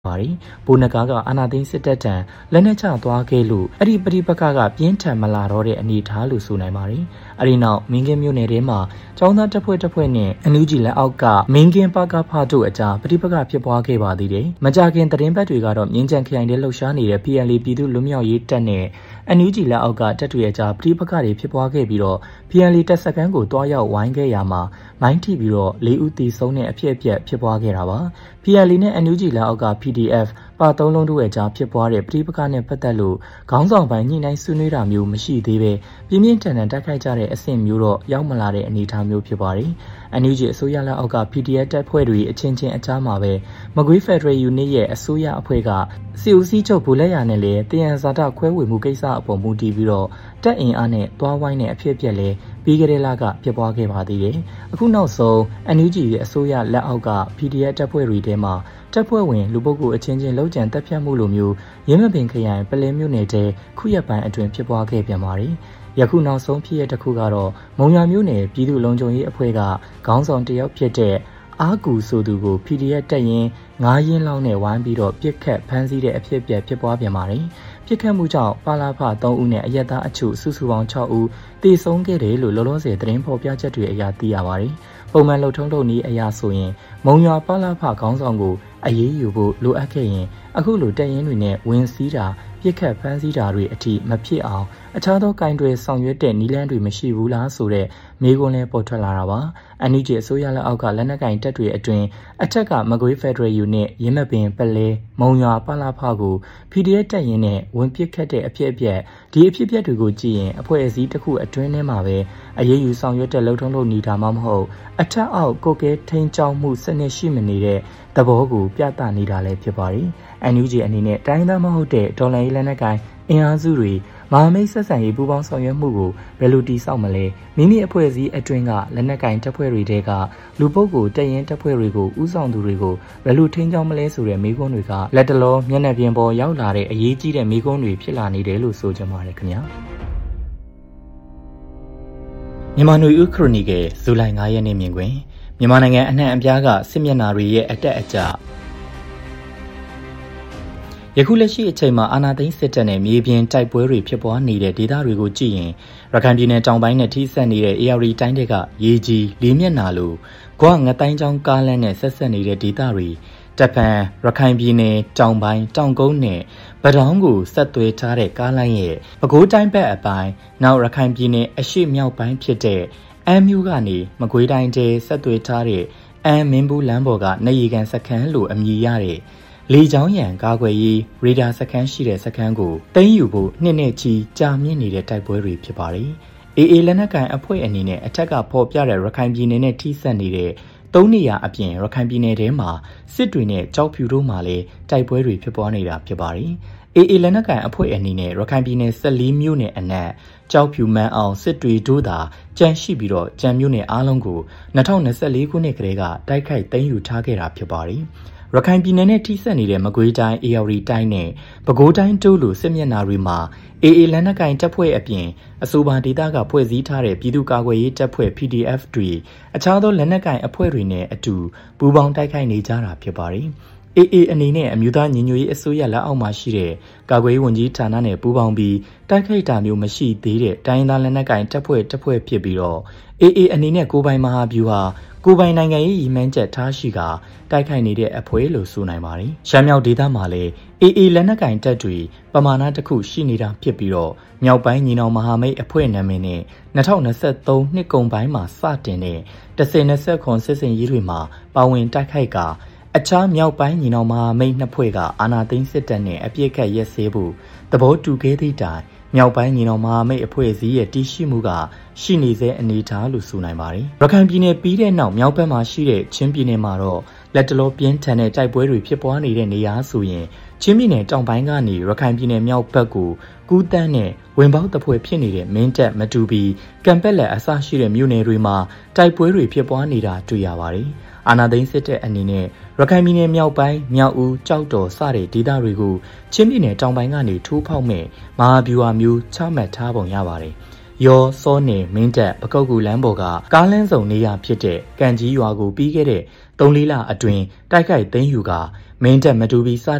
ပါရီဘူနကာကအာနာသိန်းစစ်တပ်တံလက်နက်ချသွားခဲ့လို့အဲ့ဒီပဋိပက္ခကပြင်းထန်မလာတော့တဲ့အနေအထားလို့ဆိုနိုင်ပါတယ်အဲ့ဒီနောက်မင်းကင်းမြို့နယ်ထဲမှာចောင်းသားတပ်ဖွဲ့နဲ့အန်ယူဂျီလက်အောက်ကမင်းကင်းပါကဖာတို့အကြားပဋိပက္ခဖြစ်ပွားခဲ့ပါသေးတယ်မကြခင်သတင်းပတ်တွေကတော့မြင်းချံခရိုင်ထဲလှုပ်ရှားနေတဲ့ PLA ပြည်သူ့လွတ်မြောက်ရေးတပ်နဲ့အန်ယူဂျီလက်အောက်ကတပ်တွေအကြားပဋိပက္ခတွေဖြစ်ပွားခဲ့ပြီးတော့ PLA တပ်စခန်းကိုတွားရောက်ဝိုင်းခဲ့ရမှာမိုင်းထိပြီးတော့၄ဦးသေဆုံးတဲ့အဖြစ်အပျက်ဖြစ်ပွားခဲ့တာပါ PLA နဲ့ NUG လက်အောက်က PDF ပါသုံးလုံးတို့ရဲ့ကြားဖြစ်ပွားတဲ့ပဋိပက္ခနဲ့ပတ်သက်လို့ခေါင်းဆောင်ပိုင်းညှိနှိုင်းဆွေးနွေးတာမျိုးမရှိသေးပဲပြင်းပြင်းထန်ထန်တိုက်ခိုက်ကြတဲ့အဆင့်မျိုးတော့ရောက်မလာတဲ့အနေအထားမျိုးဖြစ်ပါတယ်။ NUG အစိုးရလက်အောက်က PDF တပ်ဖွဲ့တွေအချင်းချင်းအကြားမှာပဲမကွေး Federal Unit ရဲ့အစိုးရအဖွဲ့ကစီဦးစီးချုပ်ဘူလက်ရနဲ့လည်းတယံဇာတခွဲဝေမှုကိစ္စအပေါ်မူတည်ပြီးတော့တပ်အင်အားနဲ့တွားဝိုင်းတဲ့အဖြစ်အပျက်လည်းပြီးခဲ့တဲ့လကဖြစ်ပွားခဲ့ပါသေးတယ်။အခုနောက်ဆုံး NUG ရဲ့အစိုးရလက်အောက်က PDF တပ်ဖွဲ့တွေထဲမှာတပ်ဖွဲ့ဝင်လူပုဂ္ဂိုလ်အချင်းချင်းလုံးကျန်တပ်ဖြတ်မှုလိုမျိုးရင်းမပင်ခရိုင်ပလဲမြို့နယ်ထဲခုရက်ပိုင်းအတွင်းဖြစ်ပွားခဲ့ပြန်ပါတယ်။ယခုနောက်ဆုံးဖြစ်ရတဲ့တစ်ခုကတော့မုံရွာမြို့နယ်ပြည်သူ့လုံခြုံရေးအဖွဲ့ကခေါင်းဆောင်တယောက်ဖြစ်တဲ့အာကူဆိုသူကို PDF တက်ရင်9ရင်းလောက်နဲ့ဝိုင်းပြီးတော့ပြစ်ခတ်ဖမ်းဆီးတဲ့အဖြစ်အပျက်ဖြစ်ပွားပြန်ပါတယ်။ပြစ်ခတ်မှုကြောင့်ပါလာဖ3ဦးနဲ့အရက်သားအချို့စုစုပေါင်း6ဦးသေဆုံးခဲ့တယ်လို့လောလောဆယ်သတင်းဖော်ပြချက်တွေအရသိရပါတယ်။ပုံမှန်လှုပ်ထုံးလုပ်နည်းအရာဆိုရင်မုံရွာပါလာဖခေါင်းဆောင်ကိုအရေးယူဖို့လိုအပ်ခဲ့ရင်အခုလိုတပ်ရင်းတွေနဲ့ဝင်စည်းတာပြစ်ခတ်ဖမ်းဆီးတာတွေအထိမဖြစ်အောင်အခြားသောကင်တွယ်ဆောင်ရွက်တဲ့နည်းလမ်းတွေမရှိဘူးလားဆိုတဲ့မေးခွန်းလည်းပေါ်ထွက်လာတာပါ။ NUG အစိုးရလက်အောက်ကလက်နက်ကင်တပ်တွေအတွင်းအထက်ကမကွေး Federal Unit ရင်းမပင်ပလဲမုံရွာပါလာဖကို PDF တပ်ရင်းနဲ့ဝင်ပစ်ခတ်တဲ့အဖြစ်အပျက်ဒီအဖြစ်အပျက်တွေကိုကြည့်ရင်အဖွဲ့အစည်းတစ်ခုအတွင်းထဲမှာပဲအရေးယူဆောင်ရွက်တဲ့လှုပ်ထုံးလုပ်နေတာမှမဟုတ်အထက်အောက်ကိုကဲထိန်ချောင်းမှုစနစ်ရှိမနေတဲ့သဘောကိုပြသနေတာလည်းဖြစ်ပါတယ်။ NUG အနေနဲ့တိုင်းသားမဟုတ်တဲ့ဒေါ်လာရေးလက်နက်ကိုင်အင်အားစုတွေမဟာမိတ်ဆက်ဆံရေးပူးပေါင်းဆောင်ရွက်မှုကိုဘယ်လိုတည်ဆောက်မလဲမိမိအဖွဲ့အစည်းအတွင်းကလက်နက်ကင်တပ်ဖွဲ့တွေတဲကလူပုဂ္ဂိုလ်တပ်ရင်းတပ်ဖွဲ့တွေကိုဥဆောင်သူတွေကိုဘယ်လိုထိန်းချောင်းမလဲဆိုတဲ့မေးခွန်းတွေကလက်တလောမျက်နှာပြင်ပေါ်ရောက်လာတဲ့အရေးကြီးတဲ့မေးခွန်းတွေဖြစ်လာနေတယ်လို့ဆိုကြပါတယ်ခင်ဗျာမြန်မာနွေဦးခရိုနီကယ်ဇူလိုင်9ရက်နေ့မြင်ကွင်းမြန်မာနိုင်ငံအနှံ့အပြားကစစ်မျက်နှာတွေရဲ့အတက်အကျယခုလက်ရှိအချိန်မှာအာဏာသိမ်းစစ်တပ်နဲ့မြေပြင်တိုက်ပွဲတွေဖြစ်ပွားနေတဲ့ဒေသတွေကိုကြည့်ရင်ရခိုင်ပြည်နယ်တောင်ပိုင်းနဲ့ထိစပ်နေတဲ့ AR တိုင်းတွေကရေကြီးလေးမျက်နှာလိုဂွငတိုင်းချောင်းကားလမ်းနဲ့ဆက်ဆက်နေတဲ့ဒေသတွေတပ်ဖန်ရခိုင်ပြည်နယ်တောင်ပိုင်းတောင်ကုန်းနဲ့ဗတောင်းကိုဆက်သွဲထားတဲ့ကားလိုင်းရဲ့ပဲခူးတိုင်းဘက်အပိုင်းနောက်ရခိုင်ပြည်နယ်အရှေ့မြောက်ပိုင်းဖြစ်တဲ့အမ်းမြို့ကနေမကွေးတိုင်းကျဲဆက်သွဲထားတဲ့အမ်းမင်းဘူးလမ်းပေါ်ကနေရီကန်စခန်းလိုအမည်ရတဲ့လေချောင်းရံကားကွယ်ရေးရေဒါစခန်းရှိတဲ့စခန်းကိုသိမ်းယူဖို့နှစ်နဲ့ချီကြာမြင့်နေတဲ့တိုက်ပွဲတွေဖြစ်ပါတယ်။ AA လက်နက်ကိုင်အဖွဲ့အနေနဲ့အထက်ကဖော်ပြတဲ့ရခိုင်ပြည်နယ်နဲ့ထိစပ်နေတဲ့၃နေရာအပြင်ရခိုင်ပြည်နယ်ထဲမှာစစ်တွေနဲ့ကြောက်ဖြူတို့မှာလည်းတိုက်ပွဲတွေဖြစ်ပွားနေတာဖြစ်ပါတယ်။ AA လက်နက်ကိုင်အဖွဲ့အနေနဲ့ရခိုင်ပြည်နယ်14မြို့နယ်အနက်ကြောက်ဖြူမန်းအောင်စစ်တွေတို့သာကြန့်ရှိပြီးတော့ကြံမြို့နယ်အားလုံးကို2024ခုနှစ်ကတည်းကတိုက်ခိုက်သိမ်းယူထားခဲ့တာဖြစ်ပါတယ်။ရခိုင်ပြည်နယ်နဲ့ထိစပ်နေတဲ့မကွေးတိုင်း AR တိုင်းနဲ့ပဲခူးတိုင်းတို့လိုစစ်မျက်နှာတွေမှာ AA လက်နက်ကိုင်တပ်ဖွဲ့အပြင်အဆိုပါဒေသကဖွဲ့စည်းထားတဲ့ပြည်သူ့ကာကွယ်ရေးတပ်ဖွဲ့ PDF တွေအခြားသောလက်နက်ကိုင်အဖွဲ့တွေနဲ့အတူပူးပေါင်းတိုက်ခိုက်နေကြတာဖြစ်ပါတယ်။ AA အနေနဲ့အမျိုးသားညီညွတ်ရေးအစိုးရလက်အောက်မှာရှိတဲ့ကာကွယ်ရေးဝန်ကြီးဌာနနဲ့ပူးပေါင်းပြီးတိုက်ခိုက်တာမျိုးမရှိသေးတဲ့တိုင်းသားလက်နက်ကိုင်တပ်ဖွဲ့ဖြစ်ပြီးတော့ AA အနေနဲ့ကိုပိုင်မဟာဗျူဟာကိုပိုင်နိုင်ငံရေးရည်မှန်းချက်ထားရှိကတိုက်ခိုက်နေတဲ့အဖွဲ့လို့ဆိုနိုင်ပါတယ်။ရှမ်းမြောက်ဒေသမှာလည်း AA လက်နက်ကိုင်တပ်တွေပမာဏတစ်ခုရှိနေတာဖြစ်ပြီးတော့မြောက်ပိုင်းညီနောင်မဟာမိတ်အဖွဲ့နာမည်နဲ့2023နှစ်ကုန်ပိုင်းမှာစတင်တဲ့1029စစ်စင်ရေးတွေမှာပါဝင်တိုက်ခိုက်ကအခြားမြောက်ပိုင်းညီနောင်မဟာမိတ်နှစ်ဖွဲ့ကအာဏာသိမ်းစစ်တပ်နဲ့အပြစ်ခတ်ရက်စဲဖို့သဘောတူခဲ့သည့်တိုင်မြောက်ပိုင်းညီနောင်မဟာမိတ်အဖွဲ့အစည်းရဲ့တည်ရှိမှုကရှိနေစေအနေထားလို့ဆိုနိုင်ပါတယ်။ရခိုင်ပြည်နယ်ပြီးတဲ့နောက်မြောက်ဘက်မှာရှိတဲ့ချင်းပြည်နယ်မှာတော့လက်တလောပြင်းထန်တဲ့တိုက်ပွဲတွေဖြစ်ပွားနေတဲ့နေရာဆိုရင်ချင်းပြည်နယ်တောင်ပိုင်းကနေရခိုင်ပြည်နယ်မြောက်ဘက်ကိုကူးတန်းနဲ့ဝင်ပေါက်တပွဲဖြစ်နေတဲ့မင်းတပ်မတူပီကံပက်လက်အစရှိတဲ့မြို့နယ်တွေမှာတိုက်ပွဲတွေဖြစ်ပွားနေတာတွေ့ရပါတယ်။အာဏာသိမ်းစစ်တပ်အနေနဲ့ရခိုင်ပြည်နယ်မြောက်ပိုင်းမြောက်ဦးကြောက်တော်စတဲ့ဒေသတွေကိုချင်းပြည်နယ်တောင်ပိုင်းကနေထိုးဖောက်မဲ့မဟာဗျူဟာမျိုးချမှတ်ထားပုံရပါတယ်။ရောစောနယ်မင်းတပ်ပကုတ်ကူလမ်းပေါ်ကကားလမ်းစုံနေရာဖြစ်တဲ့ကံကြီးရွာကိုပြီးခဲ့တဲ့3-4လအတွင်းတိုက်ခိုက်သိမ်းယူကမင်းတပ်မတူပီစ